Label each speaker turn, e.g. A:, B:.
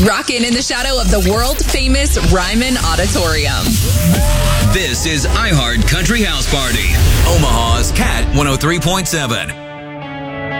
A: Rockin' in the shadow of the world-famous Ryman Auditorium.
B: This is iHeart Country House Party, Omaha's Cat 103.7.